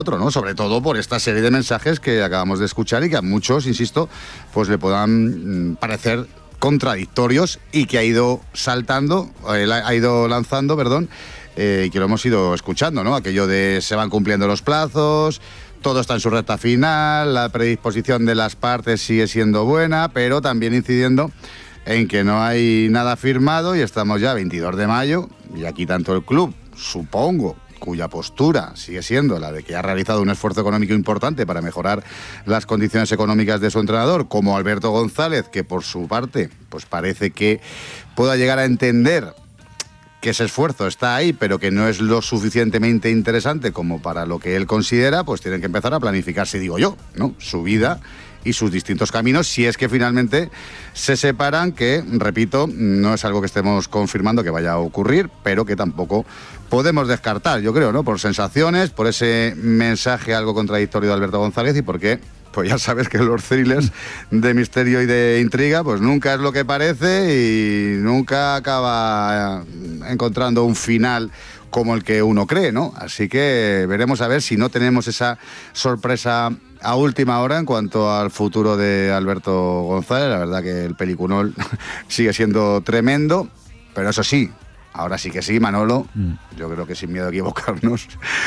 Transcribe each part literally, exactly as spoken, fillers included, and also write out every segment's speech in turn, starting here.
otro, ¿no? Sobre todo por esta serie de mensajes que acabamos de escuchar y que a muchos, insisto, pues le puedan parecer contradictorios y que ha ido saltando, eh, ha ido lanzando, perdón, eh, que lo hemos ido escuchando, ¿no? Aquello de se van cumpliendo los plazos, todo está en su recta final, la predisposición de las partes sigue siendo buena, pero también incidiendo en que no hay nada firmado y estamos ya a veintidós de mayo y aquí tanto el club, supongo, cuya postura sigue siendo la de que ha realizado un esfuerzo económico importante para mejorar las condiciones económicas de su entrenador, como Alberto González, que por su parte pues parece que pueda llegar a entender que ese esfuerzo está ahí, pero que no es lo suficientemente interesante como para lo que él considera, pues tienen que empezar a planificarse, digo yo, ¿no? Su vida y sus distintos caminos, si es que finalmente se separan, que, repito, no es algo que estemos confirmando que vaya a ocurrir, pero que tampoco podemos descartar, yo creo, ¿no? Por sensaciones, por ese mensaje algo contradictorio de Alberto González y porque, pues ya sabes que los thrillers de misterio y de intriga, pues nunca es lo que parece y nunca acaba encontrando un final como el que uno cree, ¿no? Así que veremos a ver si no tenemos esa sorpresa a última hora en cuanto al futuro de Alberto González. La verdad que el peliculón sigue siendo tremendo, pero eso sí, ahora sí que sí, Manolo, mm. yo creo que sin miedo a equivocarnos,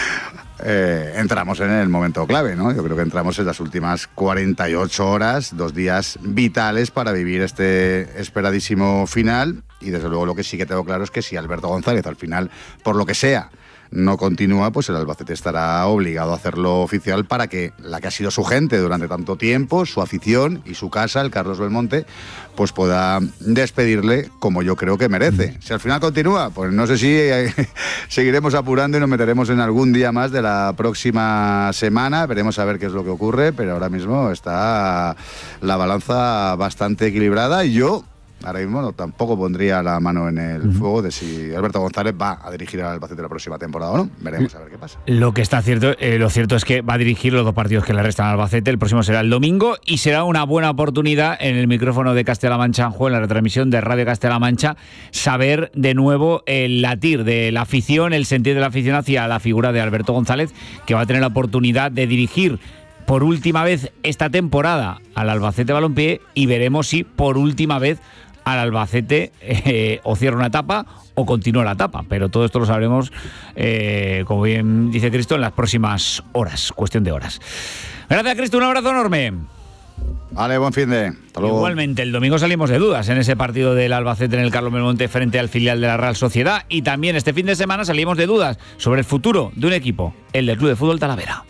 eh, entramos en el momento clave, ¿no? Yo creo que entramos en las últimas cuarenta y ocho horas, dos días vitales para vivir este esperadísimo final, y desde luego lo que sí que tengo claro es que si Alberto González al final, por lo que sea, no continúa, pues el Albacete estará obligado a hacerlo oficial para que la que ha sido su gente durante tanto tiempo, su afición y su casa, el Carlos Belmonte, pues pueda despedirle como yo creo que merece. Si al final continúa, pues no sé si eh, seguiremos apurando y nos meteremos en algún día más de la próxima semana, veremos a ver qué es lo que ocurre, pero ahora mismo está la balanza bastante equilibrada y yo ahora mismo no, tampoco pondría la mano en el uh-huh. fuego de si Alberto González va a dirigir al Albacete la próxima temporada o no. Veremos a ver qué pasa. Lo que está cierto, eh, lo cierto es que va a dirigir los dos partidos que le restan al Albacete. El próximo será el domingo y será una buena oportunidad en el micrófono de Castella-La Mancha Anjou, en la retransmisión de Radio Castella-La Mancha, saber de nuevo el latir de la afición, el sentir de la afición hacia la figura de Alberto González, que va a tener la oportunidad de dirigir por última vez esta temporada al Albacete Balompié y veremos si por última vez al Albacete eh, o cierra una etapa o continúa la etapa, pero todo esto lo sabremos, eh, como bien dice Cristo, en las próximas horas, cuestión de horas. Gracias, Cristo, un abrazo enorme. Vale, buen fin de. Hasta luego. Igualmente, el domingo salimos de dudas en ese partido del Albacete en el Carlos Belmonte frente al filial de la Real Sociedad, y también este fin de semana salimos de dudas sobre el futuro de un equipo, el del Club de Fútbol Talavera.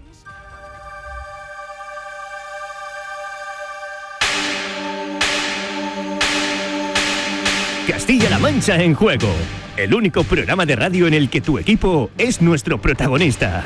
Castilla-La Mancha en juego, el único programa de radio en el que tu equipo es nuestro protagonista.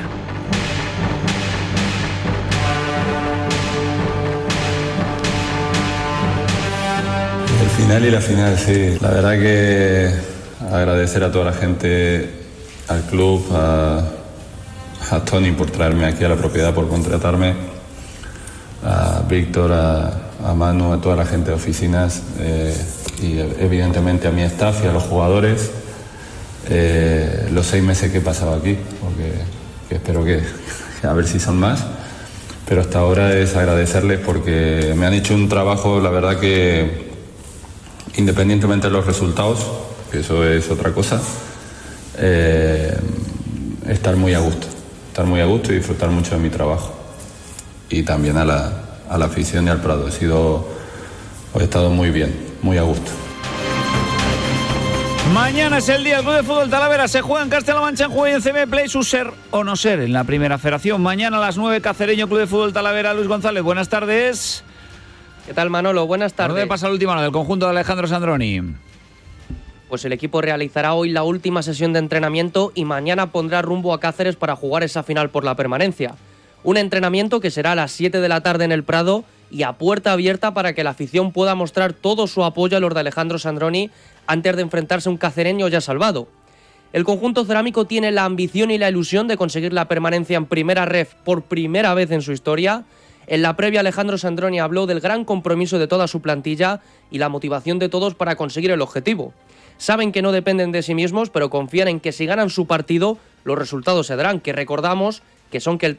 El final y la final, sí. La verdad que agradecer a toda la gente, al club, a, a Tony por traerme aquí a la propiedad, por contratarme, a Víctor, a, a Manu, a toda la gente de oficinas, eh, y evidentemente a mi staff y a los jugadores, eh, los seis meses que he pasado aquí, porque que espero que a ver si son más, pero hasta ahora es agradecerles porque me han hecho un trabajo, la verdad que independientemente de los resultados, que eso es otra cosa, eh, estar muy a gusto, estar muy a gusto y disfrutar mucho de mi trabajo, y también a la, a la afición y al Prado. He sido, he estado muy bien, muy a gusto. Mañana es el día del Club de Fútbol Talavera. Se juega en Castilla-La Mancha Anjou y en C B Play su ser o no ser en la primera federación. Mañana a las nueve, Cacereño, Club de Fútbol Talavera. Luis González, buenas tardes. ¿Qué tal, Manolo? Buenas tardes. ¿Dónde pasa la última hora del conjunto de Alejandro Sandroni? Pues el equipo realizará hoy la última sesión de entrenamiento y mañana pondrá rumbo a Cáceres para jugar esa final por la permanencia. Un entrenamiento que será a las siete de la tarde en el Prado y a puerta abierta para que la afición pueda mostrar todo su apoyo a los de Alejandro Sandroni antes de enfrentarse a un cacereño ya salvado. El conjunto cerámico tiene la ambición y la ilusión de conseguir la permanencia en primera ref por primera vez en su historia. En la previa, Alejandro Sandroni habló del gran compromiso de toda su plantilla y la motivación de todos para conseguir el objetivo. Saben que no dependen de sí mismos, pero confían en que si ganan su partido, los resultados se darán, que recordamos que son que el